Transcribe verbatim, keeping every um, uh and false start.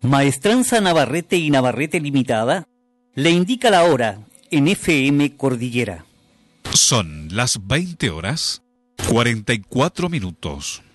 Maestranza Navarrete y Navarrete Limitada le indica la hora en F M Cordillera. Son las veinte horas cuarenta y cuatro minutos.